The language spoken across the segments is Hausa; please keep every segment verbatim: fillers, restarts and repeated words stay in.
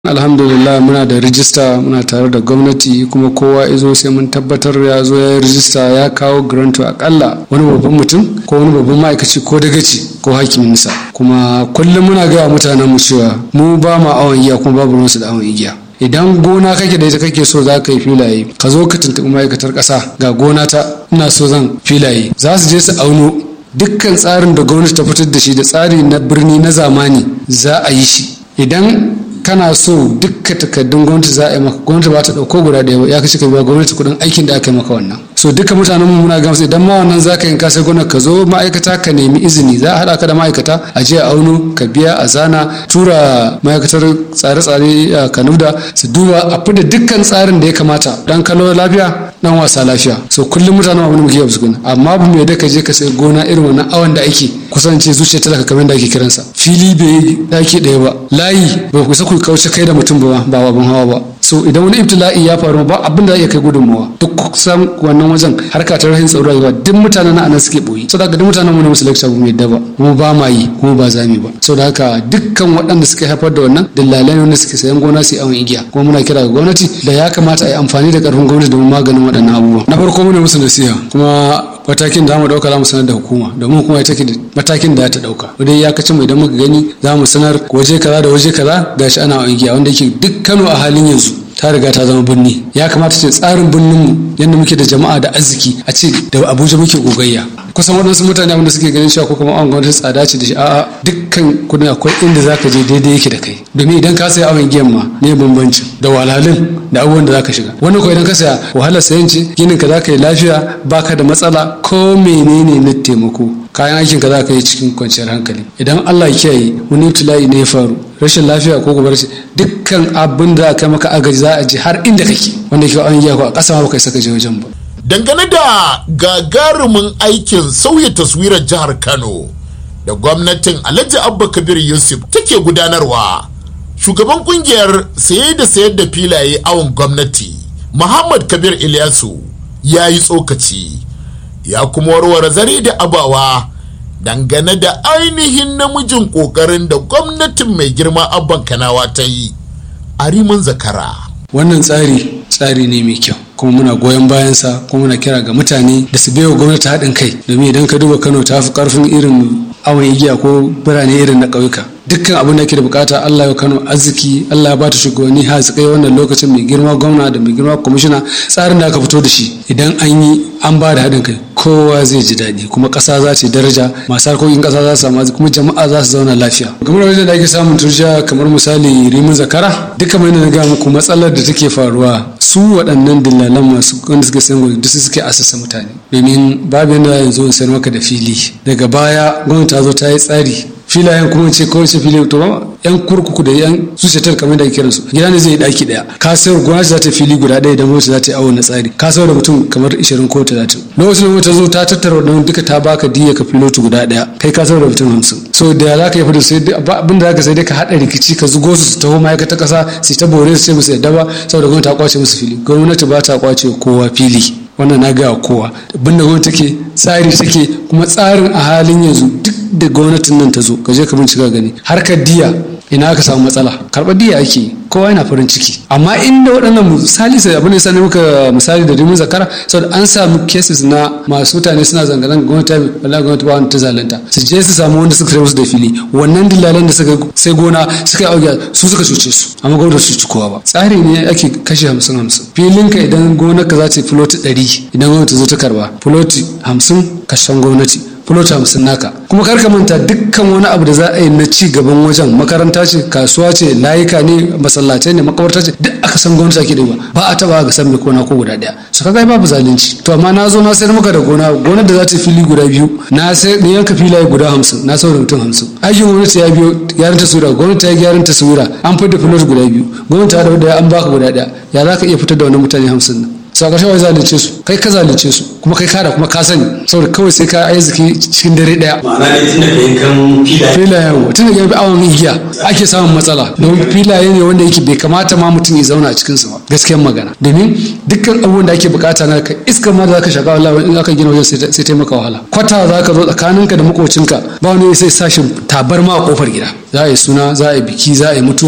Alhamdulillah muna da rijista, muna tare da gwamnati kuma kowa izo sai mun tabbatar ya zo ya yi rijista ya kawo granto akalla wani babban mutum ko wani babban ma'aikaci ko dagaci ko hakimin nisa. Kuma kullum muna gaya mutanen mu cewa mu ba ma awon igiya kuma babu ruwansu da awon igiya. Idan gona kake da ita kake so za ka yi filaye ka zo ka tuntuɓi ma'aikatar ƙasa ga gona ta ina so zan filaye za su je su auno dukkan tsarin da gwamnati ta fitar da shi da tsari na birni na zamani za a yi shi. Idan kana so dukkan takardun gwamnati za a yi maka gwamnati ba ta dauko guda da ya kace ka biya gwamnati kudin aikin da aka yi maka wannan. So dukkan mutanen mu muna gamsu idan ma wannan zaka yin kasai gwamnati ka zo ma'aikata ka nemi izini za a hada ka da ma'aikata a je a auno ka biya a zana tura ma'aikatar tsare-tsare kanuda su duba a fida dukkan tsarin da ya kamata dan kallo lafiya dan wasa lafiya. So kullum mutanen mu muke yabsu gona amma bu mai da ka je ka sai gona irin wannan awan da ake kusance zuciya talaka kamar da ake kiransa fili bai daki daya ba layi ba ku ku kauce kai da mutum ba ba babban hawa ba. So idan wani ibtila'i ya faru ba abin da zai kai gudunmawa duk kusan wannan wajen harka ta rahin tsaro rayuwa duk mutanen nan anan suke boye. So daga duk mutanen mu ne musu lecture mu yadda ba kuma ba ma yi kuma ba za mu ba. So da haka dukkan waɗanda suka haifar da wannan dillalai wanda suke sayan gona su awon igiya kuma muna kira ga gwamnati da ya kamata a yi amfani da karfin gwamnati domin maganin waɗannan abubuwa. Na farko mu ne musu nasiha kuma matakin da mu dauka za mu sanar da hukuma domin hukuma ita ke matakin da ta dauka wanda ya kace mu idan muka gani za mu sanar waje kaza da waje kaza gashi ana awon igiya wanda yake duk Kano a halin yanzu ta riga ta zama birni. Ya kamata ce tsarin birnin mu yadda muke da jama'a da arziki a ce da Abuja muke gogayya. Kusan waɗansu mutane abinda suke ganin cewa ko kuma an gwamnati tsada ce da shi a'a dukkan kudin akwai inda zaka je daidai yake da kai domin idan ka saya awon giyan ma ne bambancin da wahalhalun da abubuwan da zaka shiga wani ko idan ka saya wahalar sayan ce ginin ka zaka yi lafiya baka da matsala ko menene na taimako kayan aikin ka zaka yi cikin kwanciyar hankali. Idan Allah ya kiyaye wani ibtila'i ne ya faru rashin lafiya ko gobar ce dukkan abin da aka maka agaji za a je har inda kake wanda ke an giya ko a ƙasa ma baka saka je wajen ba. Dangane da gagarumin aikin sauya taswirar jihar Kano da gwamnatin Alhaji Abba Kabir Yusuf take gudanarwa, shugaban kungiyar saye da sayar da filaye awon gwamnati Muhammad Kabir Ilyasu ya yi tsokaci ya kuma warware zare da abawa dangane da ainihin namijin kokarin da gwamnatin mai girma Abban Kanawa ta yi a riman zakara. Wannan tsari tsari ne mai kyau kuma muna goyon bayansa kuma muna kira ga mutane da su baiwa gwamnati haɗin kai domin idan ka duba Kano ta fi ƙarfin irin awon igiya ko birane irin na ƙauyuka. Dukkan abin da ake da bukata Allah ya Kano arziki Allah ya bata shugabanni har su kai wannan lokacin mai girma gwamna da mai girma kwamishina tsarin da aka fito da shi idan an yi an ba da haɗin kai kowa zai ji daɗi kuma ƙasa za ta daraja masu harkokin ƙasa za su samu kuma jama'a za su zauna lafiya. Kamar wajen da ake samun turjiya kamar misali rimin zakara duka mai na ga muku matsalar da take faruwa su waɗannan dillalan masu wanda suke sayan gwamnati duk suke asasa mutane domin babu yadda yanzu in sayar maka da fili daga baya gwamnati ta zo ta yi tsari filayen kuma ce kawai ce fili to ba yan kurkuku da yan zuciyatar kamar da kiran su gida ne zai yi daki daya ka sayar gwamnati za ta fili guda daya idan gwamnati za ta yi awon na tsari ka sayar da mutum kamar ishirin ko talatin lokacin da ta zo ta tattara wannan duka ta baka diya ka filoti guda daya kai ka sayar da mutum hamsin so da za ka yi fito sai abin da za ka sai dai ka haɗa rikici ka zugo su su taho ma'aikata ƙasa su ta bore su ce musu yadda ba saboda gwamnati ta kwace musu fili gwamnati ba ta kwace kowa fili wannan na gaya kowa abinda gwamnati take tsari take kuma tsarin a halin yanzu duk da gwamnatin nan ta zo ka je ka bincika gani harkar diya ina aka samu matsala karɓar diya ake kowa yana farin ciki amma inda waɗannan misali sai abin da ya sani muka misali da rimin zakara saboda an samu cases na masu mutane suna zanga-zanga gwamnati wallahi gwamnati ba wani ta zalunta su je su samu wanda suka musu da fili wannan dillalan da suka sai gona suka yi augiya su suka cuce su amma gwamnati su ci kowa ba tsari ne ake kashe hamsin hamsin filinka idan gonar ka za ta yi filoti ɗari idan gwamnati zo ta karba filoti hamsin kashen gwamnati filoti hamsin naka kuma karka manta dukkan wani abu da za a yi na ci gaban wajen makaranta ce kasuwa ce layuka ne masallatai ne makabarta ce duk aka san gwamnati ake duba ba a taba ga san mai kona ko guda daya su kaga babu zalunci to amma na zo na sayar maka da gona gonar da za ta fili guda biyu na sai da yanka filaye guda hamsin na sauran mutum hamsin aikin gwamnati ya biyo gyaran taswira gwamnati ya gyaran taswira an fitar da filoti guda biyu gwamnati ta da an baka guda daya ya za ka iya fitar da wani mutane hamsin nan sau ƙarshe wai zalunce su kai ka zalunce su kuma kai kada kuma ka sani saboda kawai sai ka arziki cikin dare daya ma'ana ne tun da yankan filaye filaye tun da yankan awon igiya ake samun matsala don filaye ne wanda yake bai kamata ma mutum ya zauna a cikin su ba gaskiyar magana domin dukkan abubuwan da ake bukata na ka iskar ma da zaka shaka wallahi in aka gina wajen sai ta maka wahala kwata zaka zo tsakaninka da makocinka ba wani sai sashin tabarma a kofar gida za a yi suna za a yi biki za a yi mutuwa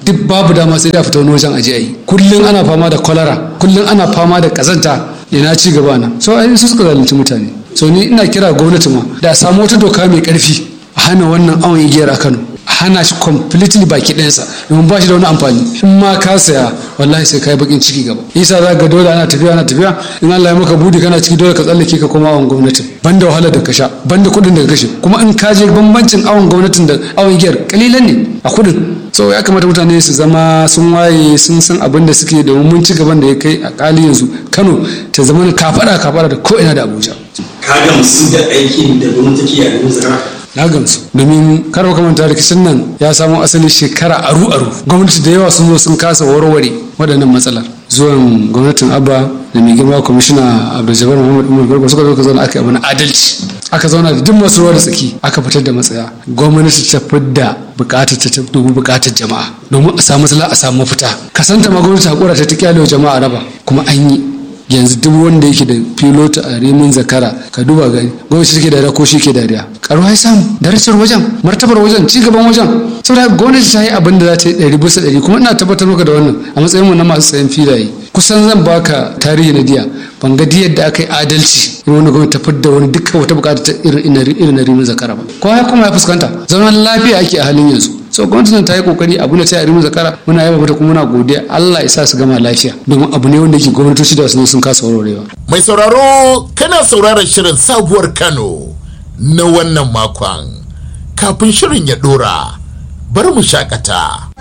duk babu dama sai da fita wani wajen aje ayi. Kullum ana fama da kwalara, kullum ana fama da kazanta, ina ci gaba na. So ai su suka zalunci mutane. So ni ina kira gwamnati ma da a samu wata doka mai karfi a hana wannan awon igiyar a Kano. Hana shi completely baki ɗayansa domin ba shi da wani amfani. In ma ka saya wallahi sai kai bakin ciki gaba. Isa za ga dole ana tafiya ana tafiya in Allah ya maka budi kana ciki dole ka tsallake ka koma awon gwamnati. Banda wahala da ka sha, banda kuɗin da ka kashe. Kuma in ka je bambancin awon gwamnatin da awon igiyar kalilan ne a kuɗin. So ya kamata mutane su zama sun waye sun san abin da suke domin mun ci gaban da ya kai a kali yanzu Kano ta zama kafada kafada da ko ina da Abuja. Ka gamsu da aikin da gwamnati ke yi zara? Na gamsu domin kar ka manta rikicin nan ya samo asali shekara aru aru. Gwamnati da yawa sun zo sun kasa warware waɗannan matsalar. Zuwan gwamnatin Abba da mai girma kwamishina Abdul Jabbar Muhammad Umar Garba suka zo ka zauna aka yi abin adalci. Aka zauna da duk masu ruwa da tsaki aka fitar da matsaya. Gwamnati ta fitar bukatar ta dubi bukatar jama'a domin a samu matsala a samu mafita. Kasanta ma gwamnati hakura ta ta kyale jama'a raba kuma an yi. Yanzu duk wanda yake da filota a rimin zakara ka duba gani gwamnati take dariya ko shi ke dariya karuwa ya samu darajar wajen martabar wajen cigaban wajen saboda gwamnati ta yi abin da za ta yi ɗari bisa ɗari kuma ina tabbatar maka da wannan a matsayin mu na masu sayan filaye kusan zan baka tarihi na diya ban ga diyar da aka yi adalci in wani gwamnati ta fidda wani dukkan wata bukata ta irin irin na rimin zakara ba kowa ya kuma ya fuskanta zaman lafiya ake a halin yanzu. So gwamnatin ta yi kokari abu ne ta yi zakara muna yaba mata kuma muna godiya Allah ya sa su gama lafiya domin abu ne wanda ke gwamnatoci da wasu sun kasa warwarewa. Mai sauraro kana sauraron shirin sabuwar Kano na wannan makon kafin shirin ya dora bari mu shakata.